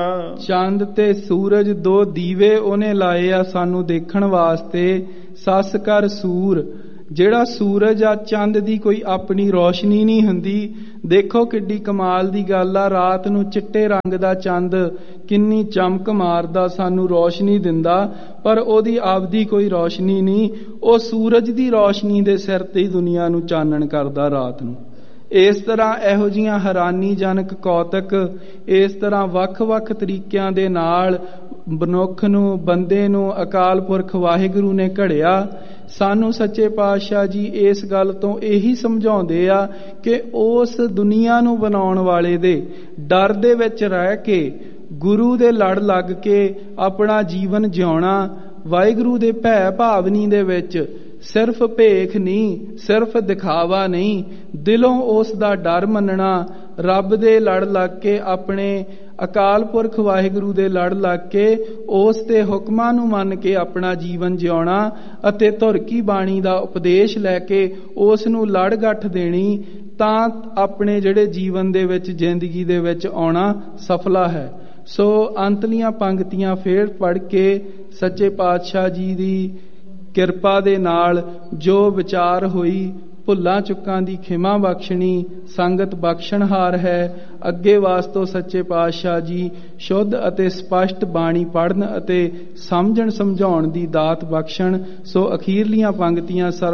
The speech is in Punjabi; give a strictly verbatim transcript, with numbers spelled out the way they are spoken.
ਚੰਦ ਤੇ ਸੂਰਜ ਦੋ ਦੀਵੇ ਉਹਨੇ ਲਾਏ ਆ ਸਾਨੂੰ ਦੇਖਣ ਵਾਸਤੇ। ਸੱਸ ਕਰ ਸੂਰ, ਜਿਹੜਾ ਸੂਰਜ ਆ ਚੰਦ ਦੀ ਕੋਈ ਆਪਣੀ ਰੌਸ਼ਨੀ ਨਹੀਂ ਹੁੰਦੀ। ਦੇਖੋ ਕਿੱਡੀ ਕਮਾਲ ਦੀ ਗੱਲ ਆ, ਰਾਤ ਨੂੰ ਚਿੱਟੇ ਰੰਗ ਦਾ ਚੰਦ ਕਿੰਨੀ ਚਮਕ ਮਾਰਦਾ, ਸਾਨੂੰ ਰੌਸ਼ਨੀ ਦਿੰਦਾ, ਪਰ ਉਹਦੀ ਆਪਦੀ ਕੋਈ ਰੌਸ਼ਨੀ ਨਹੀਂ। ਉਹ ਸੂਰਜ ਦੀ ਰੌਸ਼ਨੀ ਦੇ ਸਿਰ ਤੇ ਹੀ ਦੁਨੀਆ ਨੂੰ ਚਾਨਣ ਕਰਦਾ ਰਾਤ ਨੂੰ। ਇਸ ਤਰ੍ਹਾਂ ਇਹੋ ਜਿਹੀਆਂ ਹੈਰਾਨੀਜਨਕ ਕੌਤਕ ਇਸ ਤਰ੍ਹਾਂ ਵੱਖ-ਵੱਖ ਤਰੀਕਿਆਂ ਦੇ ਨਾਲ ਮਨੁੱਖ ਨੂੰ, ਬੰਦੇ ਨੂੰ ਅਕਾਲ ਪੁਰਖ ਵਾਹਿਗੁਰੂ ਨੇ ਘੜਿਆ। ਸਾਨੂੰ ਸੱਚੇ ਪਾਤਸ਼ਾਹ ਜੀ ਇਸ ਗੱਲ ਤੋਂ ਇਹੀ ਸਮਝਾਉਂਦੇ ਆ ਕਿ ਉਸ ਦੁਨੀਆ ਨੂੰ ਬਣਾਉਣ ਵਾਲੇ ਦੇ ਡਰ ਦੇ ਵਿੱਚ ਰਹਿ ਕੇ, ਗੁਰੂ ਦੇ ਲੜ ਲੱਗ ਕੇ ਆਪਣਾ ਜੀਵਨ ਜਿਉਣਾ, ਵਾਹਿਗੁਰੂ ਦੇ ਭੈ ਭਾਵਨੀ ਦੇ ਵਿੱਚ ਸਿਰਫ ਭੇਖ ਨਹੀਂ, ਸਿਰਫ ਦਿਖਾਵਾ ਨਹੀਂ, ਦਿਲੋਂ ਉਸ ਦਾ ਡਰ ਮੰਨਣਾ, ਰੱਬ ਦੇ ਲੜ ਲੱਗ ਕੇ, ਆਪਣੇ ਅਕਾਲ ਪੁਰਖ ਵਾਹਿਗੁਰੂ ਦੇ ਲੜ ਲੱਗ ਕੇ ਉਸ ਦੇ ਹੁਕਮਾਂ ਨੂੰ ਮੰਨ ਕੇ ਆਪਣਾ ਜੀਵਨ ਜਿਉਣਾ ਅਤੇ ਧੁਰ ਕੀ ਬਾਣੀ ਦਾ ਉਪਦੇਸ਼ ਲੈ ਕੇ ਉਸ ਨੂੰ ਲੜ ਗੱਠ ਦੇਣੀ, ਤਾਂ ਆਪਣੇ ਜਿਹੜੇ ਜੀਵਨ ਦੇ ਵਿੱਚ, ਜ਼ਿੰਦਗੀ ਦੇ ਵਿੱਚ ਆਉਣਾ ਸਫਲਾ ਹੈ। ਸੋ ਅੰਤਲੀਆਂ ਪੰਕਤੀਆਂ ਫੇਰ ਪੜ੍ਹ ਕੇ ਸੱਚੇ ਪਾਤਸ਼ਾਹ ਜੀ ਦੀ ਕਿਰਪਾ ਦੇ ਨਾਲ ਜੋ ਵਿਚਾਰ ਹੋਈ, ਭੁੱਲਾਂ ਚੁੱਕਾਂ ਦੀ ਖਿਮਾ ਬਖਸ਼ਣੀ, ਸੰਗਤ ਬਖਸ਼ਣਹਾਰ ਹੈ। ਅੱਗੇ ਵਾਸਤੋਂ ਸੱਚੇ ਪਾਤਸ਼ਾਹ ਜੀ ਸ਼ੁੱਧ ਅਤੇ ਸਪਸ਼ਟ ਬਾਣੀ ਪੜ੍ਹਨ ਅਤੇ ਸਮਝਣ ਸਮਝਾਉਣ ਦੀ ਦਾਤ ਬਖਸ਼ਣ। ਸੋ ਅਖੀਰਲੀਆਂ ਪੰਕਤੀਆਂ